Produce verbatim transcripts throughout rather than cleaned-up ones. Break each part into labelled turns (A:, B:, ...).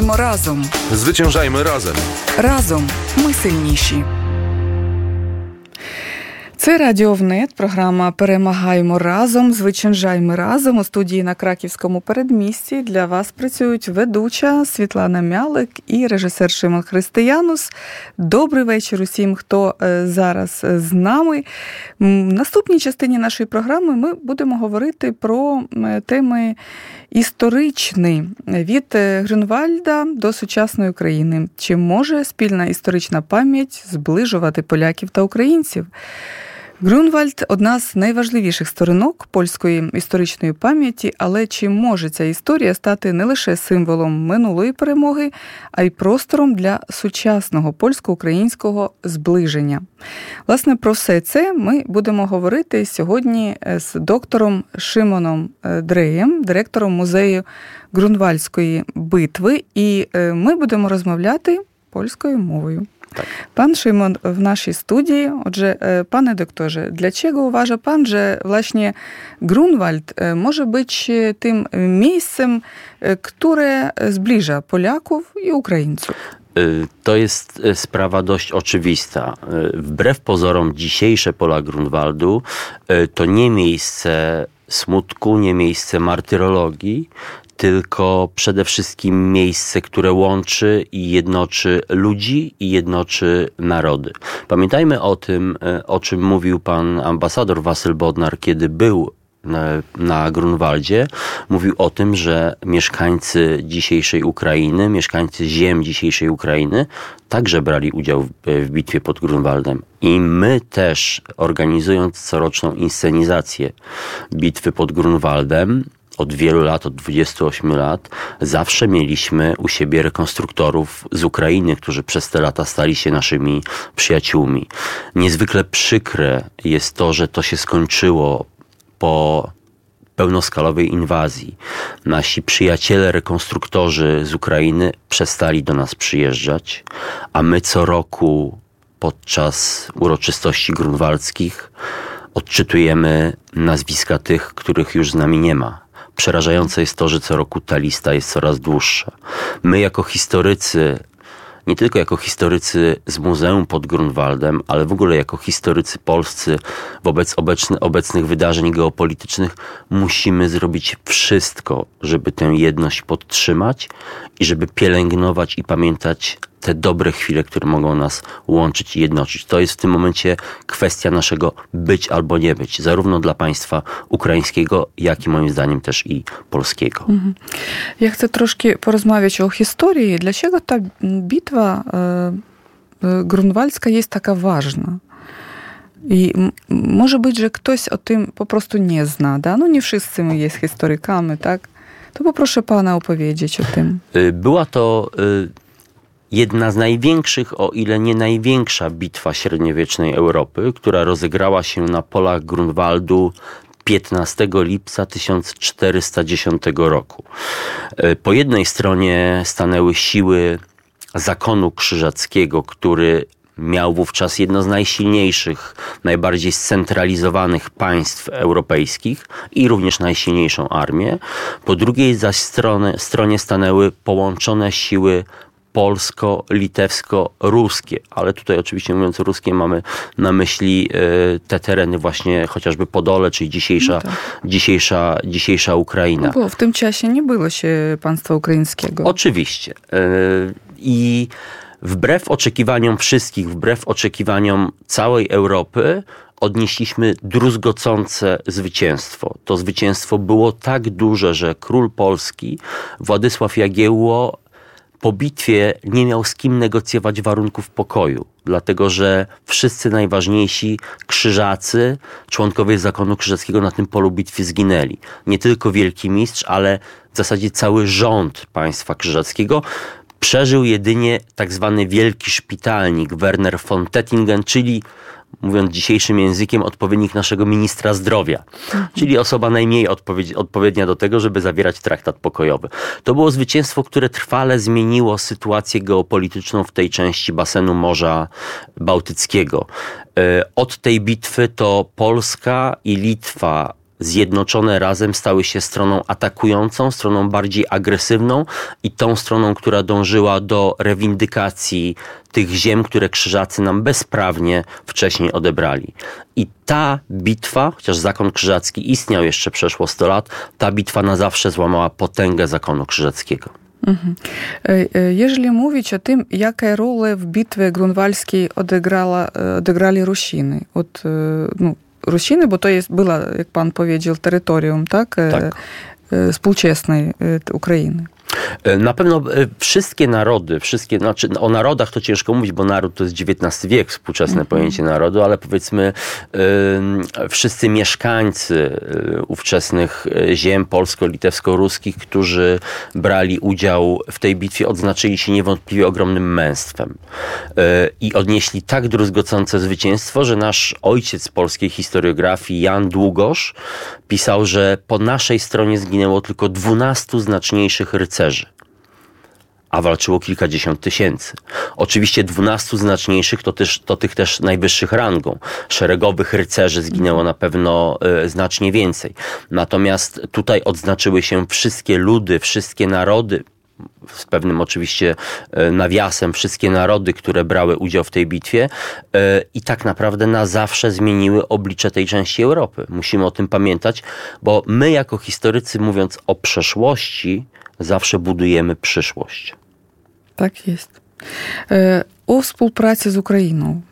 A: Перемагаємо разом.
B: Зwyciężajmy разом.
A: Разом ми сильніші. Це Радіо ВНЕТ, програма «Перемагаємо разом, зwyciężajmy разом». У студії на Краківському передмісті для вас працюють ведуча Світлана Мялик і режисер Шимон Християнус. Добрий вечір усім, хто зараз з нами. В наступній частині нашої програми ми будемо говорити про теми історичні від Грюнвальда до сучасної України. Чи може спільна історична пам'ять зближувати поляків та українців? Грюнвальд – одна з найважливіших сторінок польської історичної пам'яті, але чи може ця історія стати не лише символом минулої перемоги, а й простором для сучасного польсько-українського зближення? Власне, про все це ми будемо говорити сьогодні з доктором Шимоном Дреєм, директором музею Грюнвальдської битви, і ми будемо розмовляти польською мовою.
C: Tak.
A: Pan Szymon w naszej studii. Отже, panie doktorze, dlaczego uważa pan, że właśnie Grunwald może być tym miejscem, które zbliża Polaków i Ukraińców?
C: To jest sprawa dość oczywista. Wbrew pozorom dzisiejsze pola Grunwaldu to nie miejsce smutku, nie miejsce martyrologii, tylko przede wszystkim miejsce, które łączy i jednoczy ludzi i jednoczy narody. Pamiętajmy o tym, o czym mówił pan ambasador Wasyl Bodnar, kiedy był na, na Grunwaldzie. Mówił o tym, że mieszkańcy dzisiejszej Ukrainy, mieszkańcy ziem dzisiejszej Ukrainy także brali udział w, w bitwie pod Grunwaldem. I my też, organizując coroczną inscenizację bitwy pod Grunwaldem, od wielu lat, od dwudziestu ośmiu lat, zawsze mieliśmy u siebie rekonstruktorów z Ukrainy, którzy przez te lata stali się naszymi przyjaciółmi. Niezwykle przykre jest to, że to się skończyło po pełnoskalowej inwazji. Nasi przyjaciele, rekonstruktorzy z Ukrainy przestali do nas przyjeżdżać, a my co roku podczas uroczystości grunwaldzkich odczytujemy nazwiska tych, których już z nami nie ma. Przerażające jest to, że co roku ta lista jest coraz dłuższa. My jako historycy, nie tylko jako historycy z Muzeum pod Grunwaldem, ale w ogóle jako historycy polscy wobec obecny, obecnych wydarzeń geopolitycznych musimy zrobić wszystko, żeby tę jedność podtrzymać i żeby pielęgnować i pamiętać te dobre chwile, które mogą nas łączyć i jednoczyć. To jest w tym momencie kwestia naszego być albo nie być, zarówno dla państwa ukraińskiego, jak i moim zdaniem też i polskiego.
A: Mhm. Ja chcę troszkę porozmawiać o historii. Dlaczego ta bitwa e, grunwaldzka jest taka ważna? I m- może być, że ktoś o tym po prostu nie zna, da? No nie wszyscy my jest historykami, tak? To poproszę pana opowiedzieć o tym.
C: Była to jedna z największych, o ile nie największa bitwa średniowiecznej Europy, która rozegrała się na polach Grunwaldu piętnastego lipca tysiąc czterysta dziesiątego roku. Po jednej stronie stanęły siły zakonu krzyżackiego, który miał wówczas jedno z najsilniejszych, najbardziej scentralizowanych państw europejskich i również najsilniejszą armię. Po drugiej zaś stronie, stronie stanęły połączone siły polsko-litewsko-ruskie, ale tutaj oczywiście mówiąc ruskie mamy na myśli y, te tereny właśnie chociażby Podole, czyli dzisiejsza, no tak. dzisiejsza, dzisiejsza Ukraina.
A: No bo w tym czasie nie było się państwa ukraińskiego.
C: Oczywiście. Y, I wbrew oczekiwaniom wszystkich, wbrew oczekiwaniom całej Europy, odnieśliśmy druzgocące zwycięstwo. To zwycięstwo było tak duże, że król Polski, Władysław Jagiełło, po bitwie nie miał z kim negocjować warunków pokoju, dlatego że wszyscy najważniejsi krzyżacy, członkowie zakonu krzyżackiego na tym polu bitwy zginęli. Nie tylko wielki mistrz, ale w zasadzie cały rząd państwa krzyżackiego. Przeżył jedynie tak zwany wielki szpitalnik Werner von Tettingen, czyli mówiąc dzisiejszym językiem, odpowiednik naszego ministra zdrowia. Mhm. Czyli osoba najmniej odpowiedzi, odpowiednia do tego, żeby zawierać traktat pokojowy. To było zwycięstwo, które trwale zmieniło sytuację geopolityczną w tej części basenu Morza Bałtyckiego. Od tej bitwy to Polska i Litwa zjednoczone razem stały się stroną atakującą, stroną bardziej agresywną i tą stroną, która dążyła do rewindykacji tych ziem, które Krzyżacy nam bezprawnie wcześniej odebrali. I ta bitwa, chociaż zakon krzyżacki istniał jeszcze przeszło sto lat, ta bitwa na zawsze złamała potęgę zakonu krzyżackiego.
A: Mhm. Jeżeli mówić o tym, jaką rolę w bitwie grunwaldzkiej odegrała, odegrali Rusiny, od, no, Rusiny, bo to jest, była, jak pan powiedział, terytorium, tak?
C: Tak.
A: Współczesnej Ukrainy.
C: Na pewno wszystkie narody, wszystkie, znaczy o narodach to ciężko mówić, bo naród to jest dziewiętnasty wiek, współczesne mm-hmm. pojęcie narodu, ale powiedzmy y, wszyscy mieszkańcy y, ówczesnych ziem polsko-litewsko-ruskich, którzy brali udział w tej bitwie, odznaczyli się niewątpliwie ogromnym męstwem y, i odnieśli tak druzgocące zwycięstwo, że nasz ojciec polskiej historiografii, Jan Długosz, pisał, że po naszej stronie zginęło tylko dwunastu znaczniejszych rycerzy, a walczyło kilkadziesiąt tysięcy. Oczywiście dwunastu znaczniejszych to, też, to tych też najwyższych rangą. Szeregowych rycerzy zginęło na pewno y, znacznie więcej. Natomiast tutaj odznaczyły się wszystkie ludy, wszystkie narody, z pewnym oczywiście nawiasem, wszystkie narody, które brały udział w tej bitwie i tak naprawdę na zawsze zmieniły oblicze tej części Europy. Musimy o tym pamiętać, bo my jako historycy, mówiąc o przeszłości, zawsze budujemy przyszłość.
A: Tak jest. O współpracy z Ukrainą.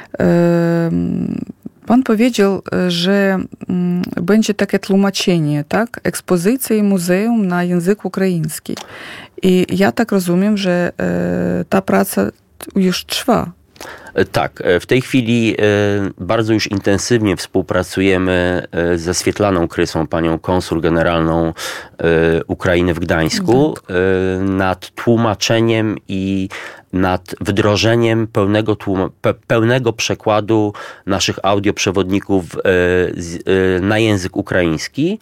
A: Pan powiedział, że będzie takie tłumaczenie, tak? Ekspozycji muzeum na język ukraiński. I ja tak rozumiem, że ta praca już trwa.
C: Tak, w tej chwili bardzo już intensywnie współpracujemy ze Swietlaną Krysą, panią konsul generalną Ukrainy w Gdańsku, nad tłumaczeniem i nad wdrożeniem pełnego, tłum- pe- pełnego przekładu naszych audioprzewodników na język ukraiński.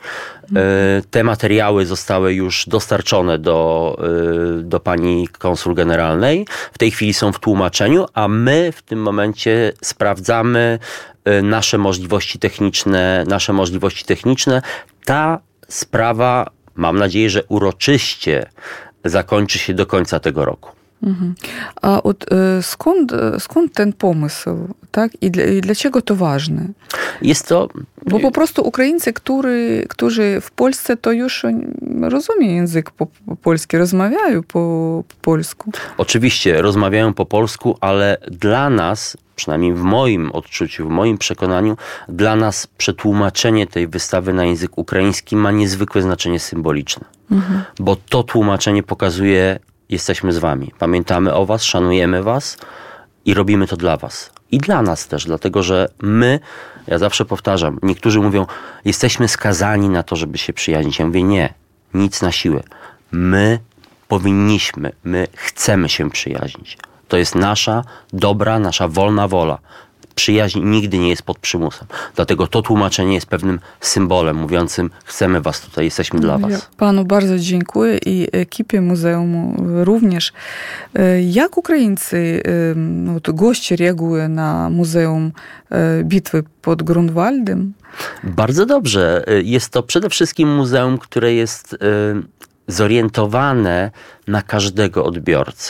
C: Te materiały zostały już dostarczone do, do pani konsul generalnej. W tej chwili są w tłumaczeniu, a my w tym momencie sprawdzamy nasze możliwości techniczne, nasze możliwości techniczne. Ta sprawa, mam nadzieję, że uroczyście zakończy się do końca tego roku.
A: Mhm. A od, skąd, skąd ten pomysł, tak? I, dla, I dlaczego to ważne?
C: Jest to...
A: Bo po prostu Ukraińcy, którzy, którzy w Polsce, to już rozumieją język po, po polski, rozmawiają po, po polsku.
C: Oczywiście rozmawiają po polsku, ale dla nas, przynajmniej w moim odczuciu, w moim przekonaniu, dla nas przetłumaczenie tej wystawy na język ukraiński ma niezwykłe znaczenie symboliczne. Mhm. Bo to tłumaczenie pokazuje: jesteśmy z wami, pamiętamy o was, szanujemy was i robimy to dla was. I dla nas też, dlatego że my, ja zawsze powtarzam, niektórzy mówią, jesteśmy skazani na to, żeby się przyjaźnić. Ja mówię, nie, nic na siłę. My powinniśmy, my chcemy się przyjaźnić. To jest nasza dobra, nasza wolna wola. Przyjaźń nigdy nie jest pod przymusem. Dlatego to tłumaczenie jest pewnym symbolem mówiącym: chcemy was tutaj, jesteśmy dla was.
A: Ja panu bardzo dziękuję i ekipie muzeum również. Jak Ukraińcy, no, goście reagują na Muzeum Bitwy pod Grunwaldem?
C: Bardzo dobrze. Jest to przede wszystkim muzeum, które jest zorientowane na każdego odbiorcę.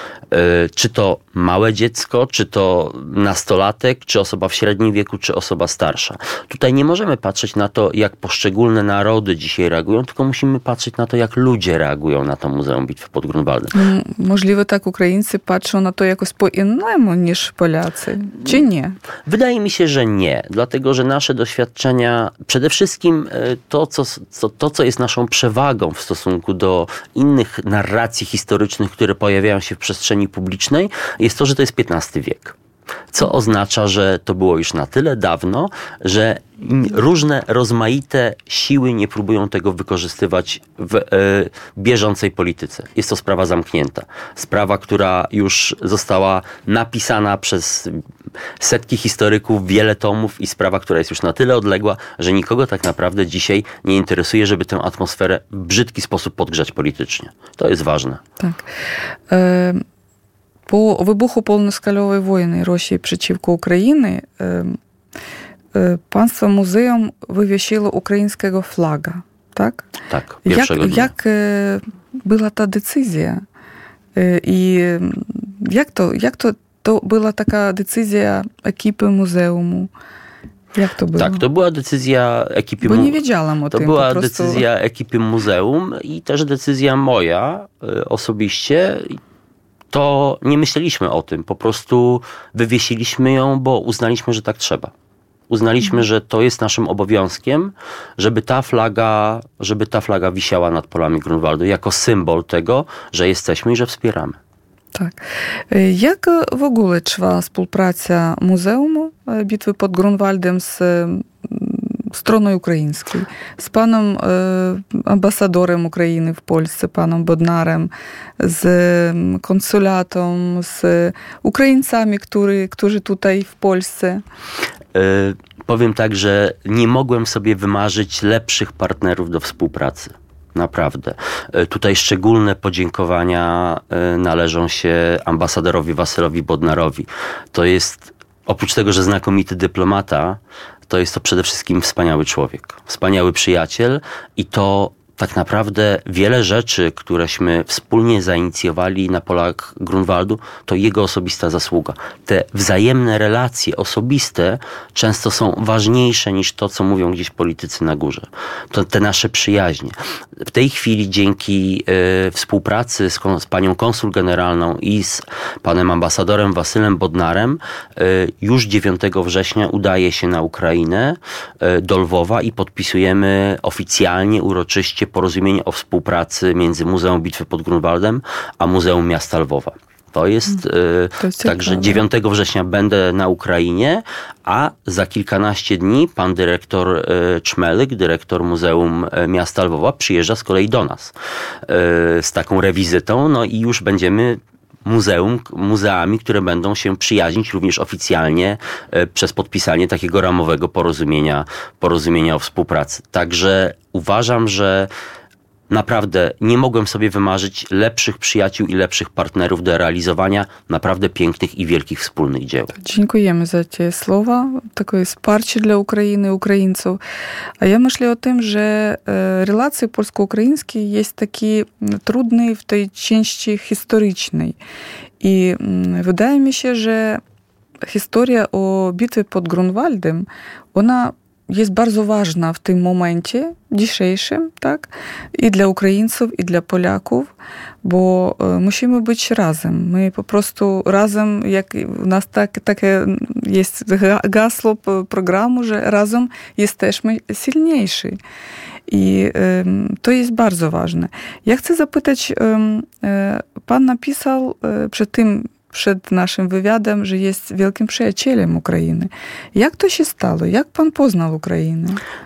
C: Czy to małe dziecko, czy to nastolatek, czy osoba w średnim wieku, czy osoba starsza. Tutaj nie możemy patrzeć na to, jak poszczególne narody dzisiaj reagują, tylko musimy patrzeć na to, jak ludzie reagują na to Muzeum Bitwy pod Grunwaldem.
A: Możliwe tak Ukraińcy patrzą na to jakoś po innemu niż Polacy, czy nie?
C: Wydaje mi się, że nie, dlatego że nasze doświadczenia, przede wszystkim to, co, co, to, co jest naszą przewagą w stosunku do innych narracji historycznych, które pojawiają się w przestrzeni publicznej, jest to, że to jest piętnasty wiek. Co oznacza, że to było już na tyle dawno, że różne rozmaite siły nie próbują tego wykorzystywać w e, bieżącej polityce. Jest to sprawa zamknięta. Sprawa, która już została napisana przez setki historyków, wiele tomów i sprawa, która jest już na tyle odległa, że nikogo tak naprawdę dzisiaj nie interesuje, żeby tę atmosferę w brzydki sposób podgrzać politycznie. To jest ważne.
A: Tak. E- Po wybuchu pełnoskalowej wojny Rosji przeciwko Ukrainie Państwo muzeum wywiesiło ukraińskiego flaga, tak?
C: Tak,
A: pierwszego jak, dnia. Jak była ta decyzja? I jak to, jak to, to była taka decyzja ekipy muzeum? Jak to było?
C: Tak, to była decyzja ekipy
A: Bo nie wiedziałam o
C: to
A: tym.
C: To była
A: po prostu...
C: decyzja ekipy muzeum i też decyzja moja osobiście. To nie myśleliśmy o tym, po prostu wywiesiliśmy ją, bo uznaliśmy, że tak trzeba. Uznaliśmy, mhm. że to jest naszym obowiązkiem, żeby ta flaga, żeby ta flaga wisiała nad polami Grunwaldu jako symbol tego, że jesteśmy i że wspieramy.
A: Tak. Jak w ogóle trwa współpraca Muzeum Bitwy pod Grunwaldem z stroną ukraińskiej, z panem ambasadorem Ukrainy w Polsce, panem Bodnarem, z konsulatą, z Ukraińcami, który, którzy tutaj w Polsce?
C: Y, powiem tak, że nie mogłem sobie wymarzyć lepszych partnerów do współpracy. Naprawdę. Tutaj szczególne podziękowania należą się ambasadorowi Wasylowi Bodnarowi. To jest, oprócz tego, że znakomity dyplomata, to jest to przede wszystkim wspaniały człowiek. Wspaniały przyjaciel i to tak naprawdę wiele rzeczy, któreśmy wspólnie zainicjowali na polach Grunwaldu, to jego osobista zasługa. Te wzajemne relacje osobiste często są ważniejsze niż to, co mówią gdzieś politycy na górze. To te nasze przyjaźnie. W tej chwili dzięki y, współpracy z, z panią konsul generalną i z panem ambasadorem Wasylem Bodnarem y, już dziewiątego września udaje się na Ukrainę y, do Lwowa i podpisujemy oficjalnie, uroczyście porozumienie o współpracy między Muzeum Bitwy pod Grunwaldem a Muzeum Miasta Lwowa. To jest, to jest także ciekawe. dziewiątego września będę na Ukrainie, a za kilkanaście dni pan dyrektor Czmelyk, dyrektor Muzeum Miasta Lwowa, przyjeżdża z kolei do nas z taką rewizytą, no i już będziemy muzeum, muzeami, które będą się przyjaźnić również oficjalnie e, przez podpisanie takiego ramowego porozumienia, porozumienia o współpracy. Także uważam, że naprawdę nie mogłem sobie wymarzyć lepszych przyjaciół i lepszych partnerów do realizowania naprawdę pięknych i wielkich wspólnych dzieł.
A: Dziękujemy za te słowa. Takie wsparcie dla Ukrainy, Ukraińców. A ja myślę o tym, że relacje polsko-ukraińskie jest takie trudne w tej części historycznej. I wydaje mi się, że historia o bitwie pod Grunwaldem, ona jest bardzo ważna w tym momencie dzisiejszym, tak? I dla Ukraińców, i dla Polaków, bo musimy być razem. My po prostu razem, jak u nas tak, takie jest hasło programu, że razem jesteśmy silniejsi. I um, to jest bardzo ważne. Ja chcę zapytać, um, pan napisał przed tym, przed naszym wywiadem, że jest wielkim przyjacielem Ukrainy. Jak to się stało? Jak pan poznał Ukrainę?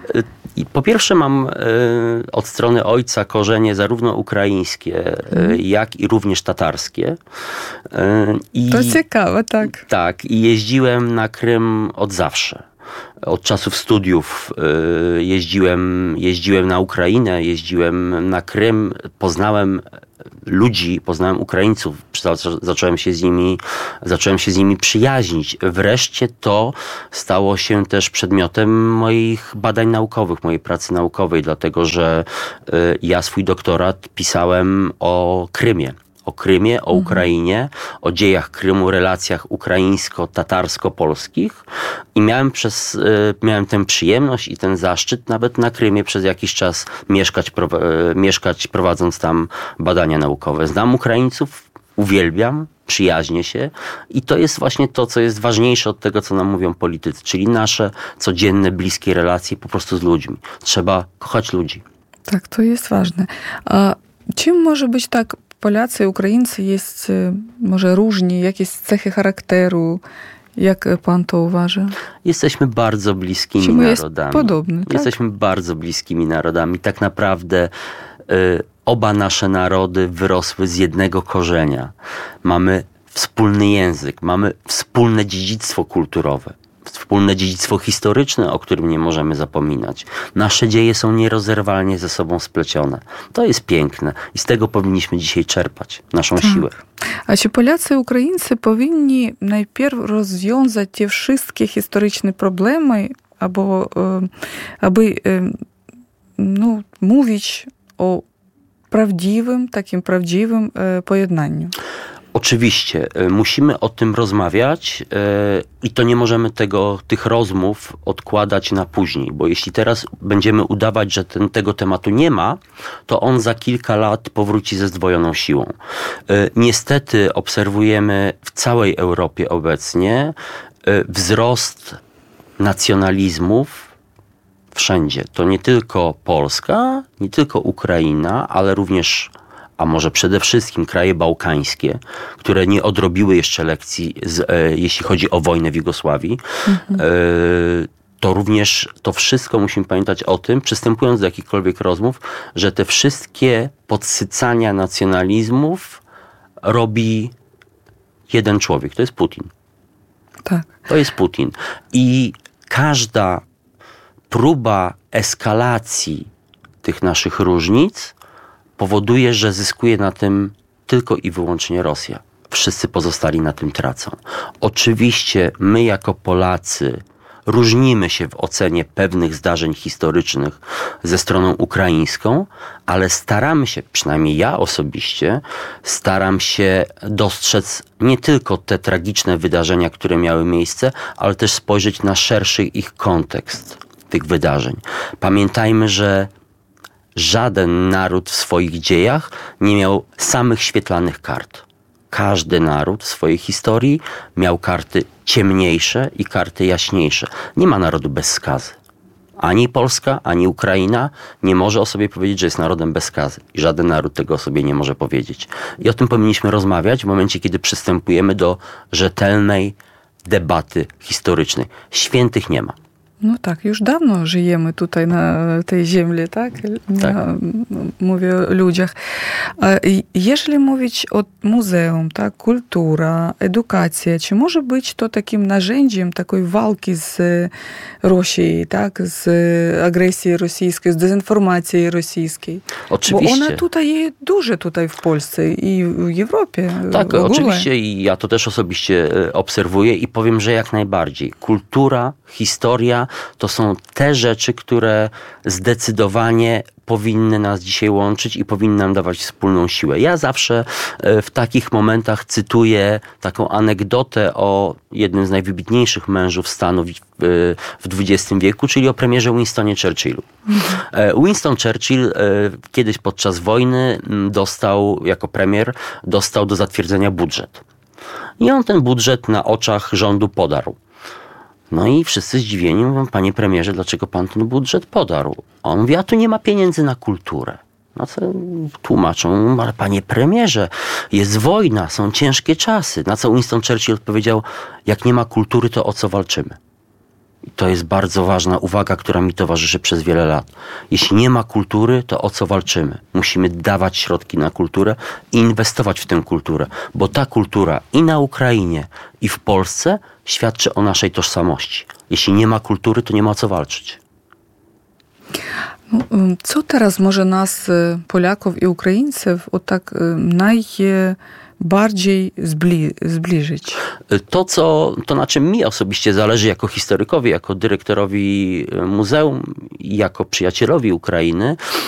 C: Po pierwsze mam y, od strony ojca korzenie zarówno ukraińskie, y, jak i również tatarskie. Y, i,
A: to ciekawe, tak.
C: Tak, i jeździłem na Krym od zawsze. Od czasów studiów y, jeździłem, jeździłem na Ukrainę, jeździłem na Krym, poznałem ludzi, poznałem Ukraińców, zacząłem się z nimi, zacząłem się z nimi przyjaźnić. Wreszcie to stało się też przedmiotem moich badań naukowych, mojej pracy naukowej, dlatego że y, ja swój doktorat pisałem o Krymie. O Krymie, o Ukrainie, o dziejach Krymu, relacjach ukraińsko-tatarsko-polskich i miałem przez, miałem tę przyjemność i ten zaszczyt nawet na Krymie przez jakiś czas mieszkać, mieszkać prowadząc tam badania naukowe. Znam Ukraińców, uwielbiam, przyjaźnię się i to jest właśnie to, co jest ważniejsze od tego, co nam mówią politycy, czyli nasze codzienne, bliskie relacje po prostu z ludźmi. Trzeba kochać ludzi.
A: Tak, to jest ważne. A czym może być tak Polacy i Ukraińcy jest może różni, jakieś cechy charakteru? Jak pan to uważa?
C: Jesteśmy bardzo bliskimi
A: Czemu
C: narodami.
A: Jest podobny, tak?
C: Jesteśmy bardzo bliskimi narodami. Tak naprawdę y, oba nasze narody wyrosły z jednego korzenia. Mamy wspólny język, mamy wspólne dziedzictwo kulturowe. Wspólne dziedzictwo historyczne, o którym nie możemy zapominać. Nasze dzieje są nierozerwalnie ze sobą splecione. To jest piękne i z tego powinniśmy dzisiaj czerpać naszą
A: tak.
C: siłę.
A: A czy Polacy i Ukraińcy powinni najpierw rozwiązać te wszystkie historyczne problemy, albo aby no, mówić o prawdziwym, takim prawdziwym pojednaniu.
C: Oczywiście, musimy o tym rozmawiać i to nie możemy tego, tych rozmów odkładać na później, bo jeśli teraz będziemy udawać, że ten, tego tematu nie ma, to on za kilka lat powróci ze zdwojoną siłą. Niestety obserwujemy w całej Europie obecnie wzrost nacjonalizmów wszędzie. To nie tylko Polska, nie tylko Ukraina, ale również, a może przede wszystkim kraje bałkańskie, które nie odrobiły jeszcze lekcji, z, e, jeśli chodzi o wojnę w Jugosławii. Mhm. E, to również to wszystko musimy pamiętać o tym, przystępując do jakichkolwiek rozmów, że te wszystkie podsycania nacjonalizmów robi jeden człowiek. To jest Putin.
A: Tak.
C: To jest Putin. I każda próba eskalacji tych naszych różnic powoduje, że zyskuje na tym tylko i wyłącznie Rosja. Wszyscy pozostali na tym tracą. Oczywiście my jako Polacy różnimy się w ocenie pewnych zdarzeń historycznych ze stroną ukraińską, ale staramy się, przynajmniej ja osobiście, staram się dostrzec nie tylko te tragiczne wydarzenia, które miały miejsce, ale też spojrzeć na szerszy ich kontekst tych wydarzeń. Pamiętajmy, że żaden naród w swoich dziejach nie miał samych świetlanych kart. Każdy naród w swojej historii miał karty ciemniejsze i karty jaśniejsze. Nie ma narodu bez skazy. Ani Polska, ani Ukraina nie może o sobie powiedzieć, że jest narodem bez skazy. I żaden naród tego o sobie nie może powiedzieć. I o tym powinniśmy rozmawiać w momencie, kiedy przystępujemy do rzetelnej debaty historycznej. Świętych nie ma.
A: No tak, już dawno żyjemy tutaj na tej ziemi, tak?
C: tak.
A: Ja mówię o ludziach. Jeżeli mówić o muzeum, tak, kultura, edukacja, czy może być to takim narzędziem takiej walki z Rosją, tak? Z agresji rosyjskiej, z dezinformacji rosyjskiej?
C: Oczywiście.
A: Bo ona tutaj jest duże tutaj w Polsce i w Europie.
C: Tak,
A: w ogóle.
C: Oczywiście i ja to też osobiście obserwuję i powiem, że jak najbardziej. Kultura, historia to są te rzeczy, które zdecydowanie powinny nas dzisiaj łączyć i powinny nam dawać wspólną siłę. Ja zawsze w takich momentach cytuję taką anegdotę o jednym z najwybitniejszych mężów Stanów w dwudziestym wieku, czyli o premierze Winstonie Churchillu. Mhm. Winston Churchill kiedyś podczas wojny dostał, jako premier, dostał do zatwierdzenia budżet. I on ten budżet na oczach rządu podarł. No i wszyscy zdziwieni mówią, panie premierze, dlaczego pan ten budżet podarł? On mówi, a tu nie ma pieniędzy na kulturę. No co tłumaczą, ale panie premierze, jest wojna, są ciężkie czasy. Na co Winston Churchill odpowiedział, jak nie ma kultury, to o co walczymy? I to jest bardzo ważna uwaga, która mi towarzyszy przez wiele lat. Jeśli nie ma kultury, to o co walczymy? Musimy dawać środki na kulturę i inwestować w tę kulturę, bo ta kultura i na Ukrainie, i w Polsce świadczy o naszej tożsamości. Jeśli nie ma kultury, to nie ma o co walczyć.
A: Co teraz może nas, Polaków i Ukraińców, o tak najbardziej zbli- zbliżyć?
C: To, co, to, na czym mi osobiście zależy jako historykowi, jako dyrektorowi muzeum i jako przyjacielowi Ukrainy,